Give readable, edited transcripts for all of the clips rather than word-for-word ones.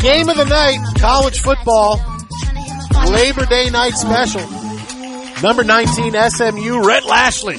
Game of the night, college football, Labor Day night special. Number 19, SMU, Rhett Lashlee.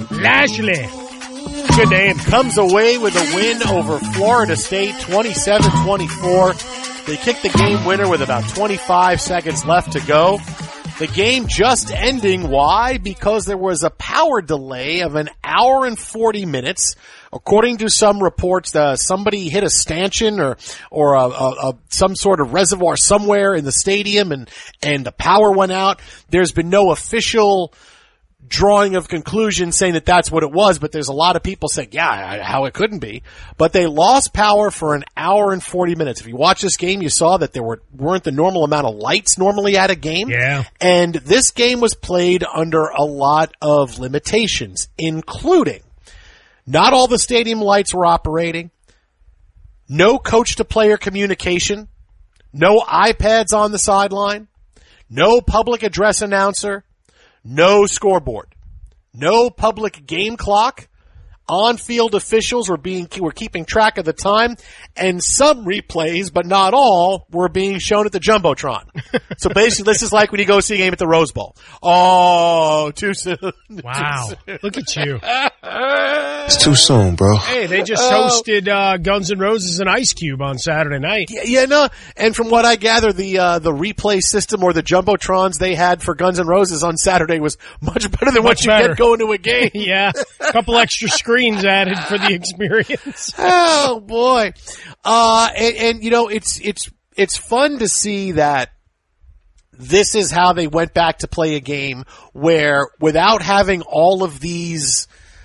Good name. Comes away with a win over Florida State, 27-24. They kicked the game winner with about 25 seconds left to go. The game just ending. Why? Because there was a power delay of an hour and 40 minutes. According to some reports, somebody hit a stanchion or some sort of reservoir somewhere in the stadium and the power went out. There's been no official drawing of conclusion saying that that's what it was, but there's a lot of people saying, yeah, how it couldn't be. But they lost power for an hour and 40 minutes. If you watch this game, you saw that there weren't the normal amount of lights normally at a game. Yeah. And this game was played under a lot of limitations, including not all the stadium lights were operating, no coach-to-player communication, no iPads on the sideline, no public address announcer, no scoreboard, no public game clock. On-field officials were keeping track of the time, and some replays, but not all, were being shown at the Jumbotron. So basically, this is like when you go see a game at the Rose Bowl. Oh, too soon. Wow. Look at you. It's too soon, bro. Hey, they just hosted Guns N' Roses and Ice Cube on Saturday night. Yeah, no. And from what I gather, the replay system or the Jumbotrons they had for Guns N' Roses on Saturday was much better than what you get going to a game. Yeah. A couple extra screens added for the experience. Oh boy. And you know, it's fun to see that this is how they went back to play a game where without having all of these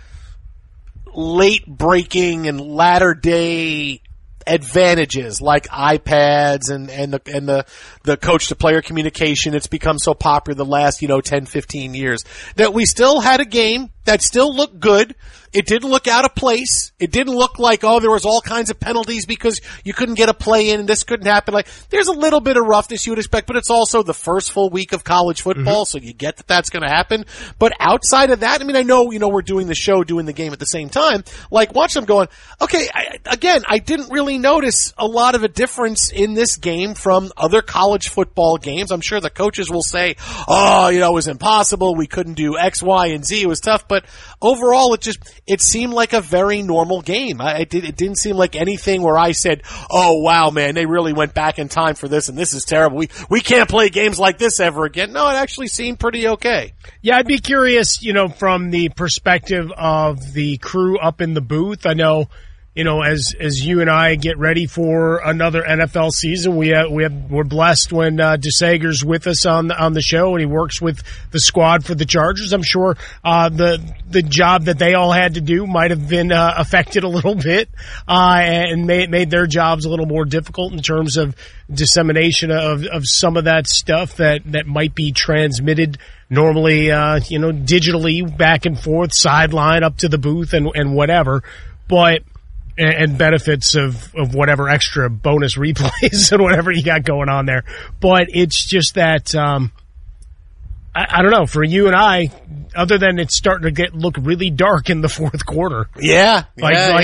late breaking and latter day advantages like iPads and the coach to player communication, it's become so popular the last, 10, 15 years, that we still had a game that still looked good. It didn't look out of place. It didn't look like, there was all kinds of penalties because you couldn't get a play in and this couldn't happen. Like, there's a little bit of roughness you would expect, but it's also the first full week of college football, so you get that that's going to happen. But outside of that, I know, we're doing the show, doing the game at the same time. Like, watch them going, okay, I didn't really notice a lot of a difference in this game from other college football games. I'm sure the coaches will say, it was impossible. We couldn't do X, Y, and Z. It was tough. But overall, it seemed like a very normal game. It didn't seem like anything where I said, oh, wow, man, they really went back in time for this, and this is terrible. We can't play games like this ever again. No, it actually seemed pretty okay. Yeah, I'd be curious, from the perspective of the crew up in the booth. I know, as you and I get ready for another NFL season, we're blessed when DeSager's with us on the show, and he works with the squad for the Chargers. I'm sure the job that they all had to do might have been affected a little bit, and made their jobs a little more difficult in terms of dissemination of some of that stuff that might be transmitted normally, digitally back and forth, sideline up to the booth and whatever, but. And benefits of whatever extra bonus replays and whatever you got going on there. But it's just that, I don't know, for you and I, other than it's starting to look really dark in the fourth quarter. Yeah.